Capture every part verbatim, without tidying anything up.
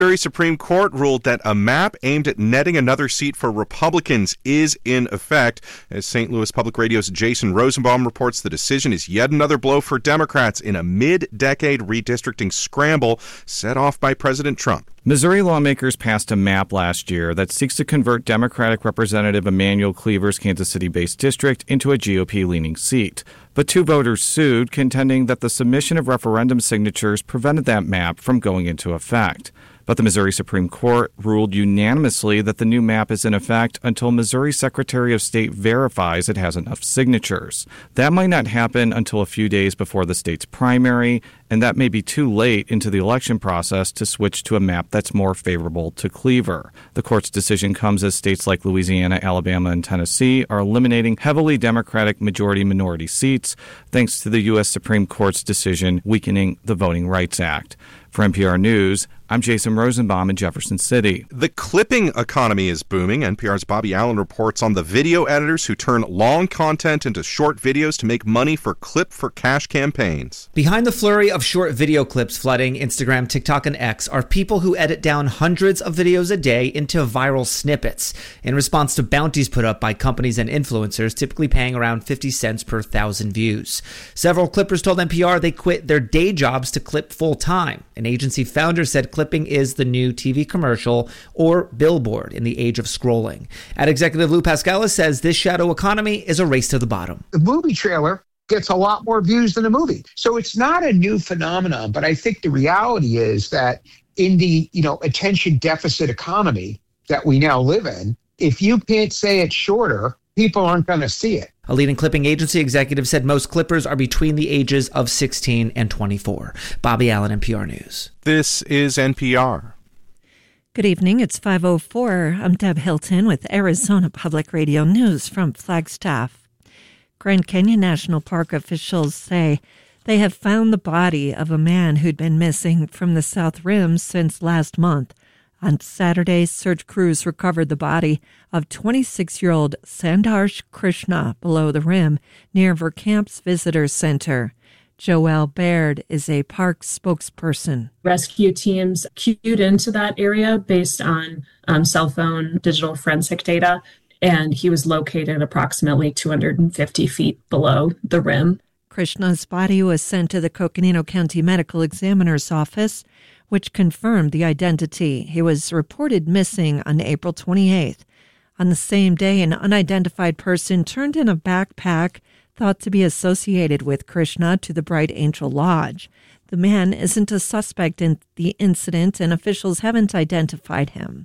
Missouri Supreme Court ruled that a map aimed at netting another seat for Republicans is in effect. As Saint Louis Public Radio's Jason Rosenbaum reports, the decision is yet another blow for Democrats in a mid-decade redistricting scramble set off by President Trump. Missouri lawmakers passed a map last year that seeks to convert Democratic Representative Emanuel Cleaver's Kansas City-based district into a G O P-leaning seat. But two voters sued, contending that the submission of referendum signatures prevented that map from going into effect. But the Missouri Supreme Court ruled unanimously that the new map is in effect until Missouri Secretary of State verifies it has enough signatures. That might not happen until a few days before the state's primary, and that may be too late into the election process to switch to a map that's more favorable to Cleaver. The court's decision comes as states like Louisiana, Alabama, and Tennessee are eliminating heavily Democratic majority-minority seats, thanks to the U S Supreme Court's decision weakening the Voting Rights Act. For N P R News, I'm Jason Rosenbaum in Jefferson City. The clipping economy is booming. N P R's Bobby Allen reports on the video editors who turn long content into short videos to make money for Clip for Cash campaigns. Behind the flurry of short video clips flooding Instagram, TikTok, and X are people who edit down hundreds of videos a day into viral snippets in response to bounties put up by companies and influencers, typically paying around fifty cents per thousand views. Several clippers told N P R they quit their day jobs to clip full-time. An agency founder said clipping is the new T V commercial or billboard in the age of scrolling. Ad executive Lou Pascala says this shadow economy is a race to the bottom. The movie trailer gets a lot more views than a movie. So it's not a new phenomenon, but I think the reality is that in the, you know, attention deficit economy that we now live in, if you can't say it's shorter, people aren't going to see it. A leading clipping agency executive said most clippers are between the ages of sixteen and twenty-four. Bobby Allen, N P R News. This is N P R. Good evening. It's five oh four. I'm Deb Hilton with Arizona Public Radio News from Flagstaff. Grand Canyon National Park officials say they have found the body of a man who'd been missing from the South Rim since last month. On Saturday, search crews recovered the body of twenty-six-year-old Sandarsh Krishna below the rim near Verkamp's Visitor Center. Joelle Baird is a park spokesperson. Rescue teams queued into that area based on um, cell phone digital forensic data, and he was located approximately two hundred fifty feet below the rim. Krishna's body was sent to the Coconino County Medical Examiner's Office, which confirmed the identity. He was reported missing on April twenty-eighth. On the same day, an unidentified person turned in a backpack thought to be associated with Krishna to the Bright Angel Lodge. The man isn't a suspect in the incident, and officials haven't identified him.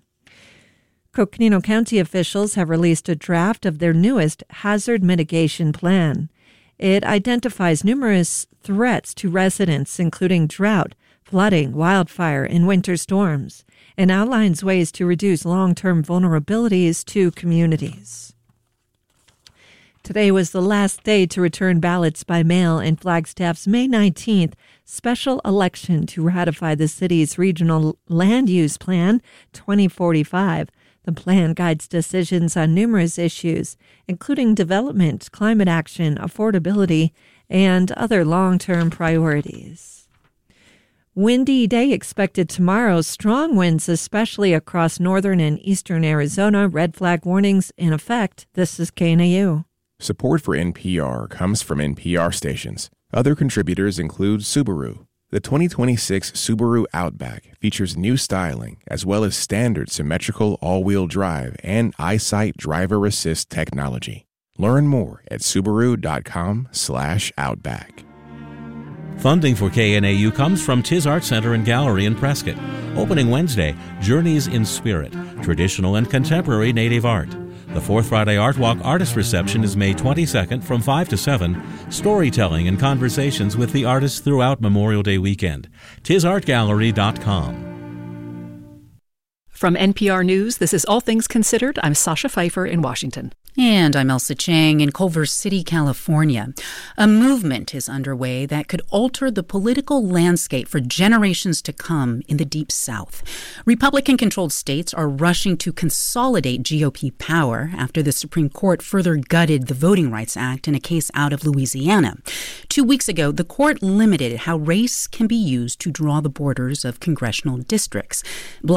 Coconino County officials have released a draft of their newest hazard mitigation plan. It identifies numerous threats to residents, including drought, flooding, wildfire, and winter storms, and outlines ways to reduce long-term vulnerabilities to communities. Today was the last day to return ballots by mail in Flagstaff's May nineteenth special election to ratify the city's Regional Land Use Plan twenty forty-five. The plan guides decisions on numerous issues, including development, climate action, affordability, and other long-term priorities. Windy day expected tomorrow. Strong winds, especially across northern and eastern Arizona. Red flag warnings in effect. This is K N A U. Support for N P R comes from N P R stations. Other contributors include Subaru. The twenty twenty-six Subaru Outback features new styling as well as standard symmetrical all-wheel drive and EyeSight driver assist technology. Learn more at Subaru.com slash Outback. Funding for K N A U comes from Tiz Art Center and Gallery in Prescott. Opening Wednesday, Journeys in Spirit, traditional and contemporary Native art. The Fourth Friday Art Walk Artist Reception is May twenty-second from five to seven. Storytelling and conversations with the artists throughout Memorial Day weekend. Tiz Art Gallery dot com. From N P R News, this is All Things Considered. I'm Sasha Pfeiffer in Washington. And I'm Elsa Chang in Culver City, California. A movement is underway that could alter the political landscape for generations to come in the Deep South. Republican-controlled states are rushing to consolidate G O P power after the Supreme Court further gutted the Voting Rights Act in a case out of Louisiana. Two weeks ago, the court limited how race can be used to draw the borders of congressional districts.